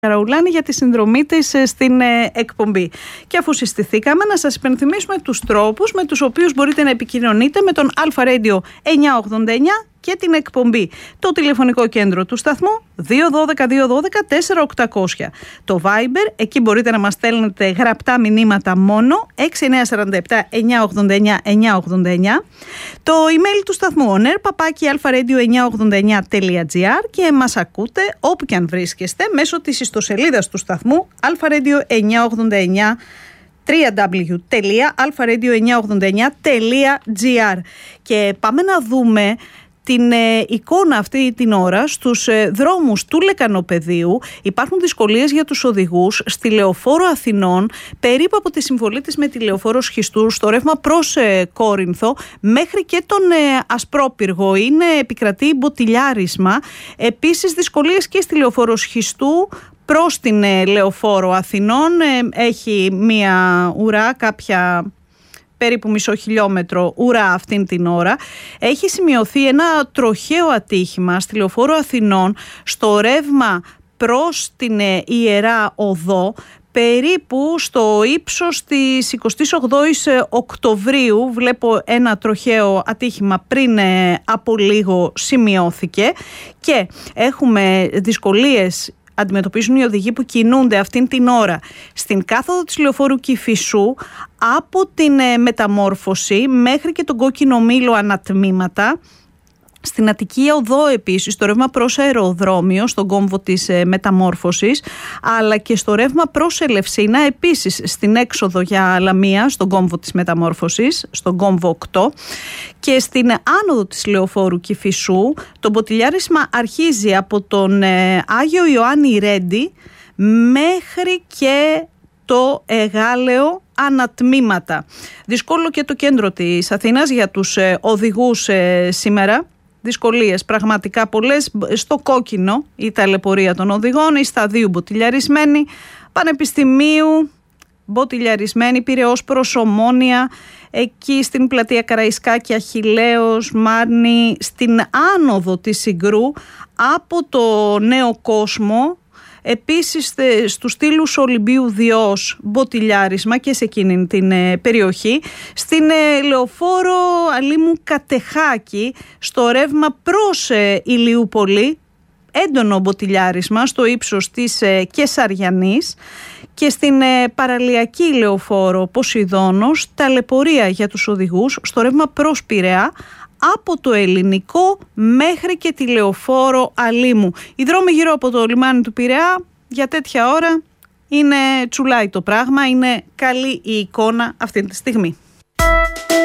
Καραουλάνη για τη συνδρομή της στην εκπομπή. Και αφού συστηθήκαμε, να σας υπενθυμίσουμε τους τρόπους με τους οποίους μπορείτε να επικοινωνείτε με τον Alpha Radio 989 και την εκπομπή. Το τηλεφωνικό κέντρο του σταθμού 212-212-4800. Το Viber, εκεί μπορείτε να μας στέλνετε γραπτά μηνύματα μόνο, 6947-989-989. Το email του σταθμού oner@alpharadio989.gr και μας ακούτε όπου και αν βρίσκεστε μέσω της ιστοσελίδας του σταθμού Alpha Radio 989 www.alpharadio989.gr. Και πάμε να δούμε την εικόνα αυτή την ώρα στους δρόμους του Λεκανοπεδίου. Υπάρχουν δυσκολίες για τους οδηγούς στη Λεωφόρο Αθηνών, περίπου από τη συμβολή της με τη Λεωφόρο Σχιστού, στο ρεύμα προς Κόρινθο, μέχρι και τον Ασπρόπυργο. Επικρατεί μποτιλιάρισμα. Επίσης δυσκολίες και στη Λεωφόρο Σχιστού προς την Λεωφόρο Αθηνών. Έχει μία ουρά, κάποια περίπου μισό χιλιόμετρο ουρά αυτήν την ώρα. Έχει σημειωθεί ένα τροχαίο ατύχημα στη Λεωφόρο Αθηνών στο ρεύμα προς την Ιερά Οδό, περίπου στο ύψος της 28ης Οκτωβρίου. Βλέπω ένα τροχαίο ατύχημα πριν από λίγο σημειώθηκε και έχουμε δυσκολίες, αντιμετωπίζουν οι οδηγοί που κινούνται αυτήν την ώρα στην κάθοδο της Λεωφόρου Κηφισού από την Μεταμόρφωση μέχρι και τον Κόκκινο Μήλο ανατμήματα. Στην Αττική Οδό επίσης, το ρεύμα προς αεροδρόμιο, στον κόμβο της Μεταμόρφωσης, αλλά και στο ρεύμα προς Ελευσίνα, επίσης στην έξοδο για Λαμία, στον κόμβο της Μεταμόρφωσης, στον κόμβο 8. Και στην άνοδο της Λεωφόρου Κηφισού, το μποτιλιάρισμα αρχίζει από τον Άγιο Ιωάννη Ρέντι μέχρι και το Εγάλεο ανατμήματα. Δύσκολο και το κέντρο της Αθήνας για τους οδηγούς σήμερα. Δυσκολίες πραγματικά πολλές. Στο Κόκκινο η ταλαιπωρία των οδηγών, η Σταδίου μποτιλιαρισμένη, Πανεπιστημίου μποτιλιαρισμένη, Πειραιώς προς Ομόνια, εκεί στην πλατεία Καραϊσκάκη, Αχιλλέος, Μάρνη, στην άνοδο της Συγκρού από το Νέο Κόσμο. Επίσης στους στήλους Ολυμπίου Διός μποτιλιάρισμα και σε εκείνη την περιοχή. Στην Λεωφόρο Αλήμου Κατεχάκη, στο ρεύμα προς Ηλιούπολη, έντονο μποτιλιάρισμα στο ύψος της Κεσαριανής. Και στην παραλιακή Λεωφόρο Ποσειδώνος, ταλαιπωρία για τους οδηγούς στο ρεύμα προς Πειραιά, από το Ελληνικό μέχρι και τη Λεωφόρο Αλήμου. Οι δρόμοι γύρω από το λιμάνι του Πειραιά για τέτοια ώρα είναι τσουλάει το πράγμα, είναι καλή η εικόνα αυτή τη στιγμή.